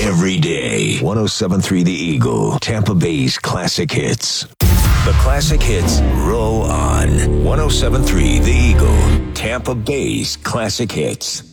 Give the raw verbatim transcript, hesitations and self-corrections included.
every day. one oh seven point three The Eagle, Tampa Bay's classic hits. The classic hits roll on. one oh seven point three The Eagle, Tampa Bay's classic hits.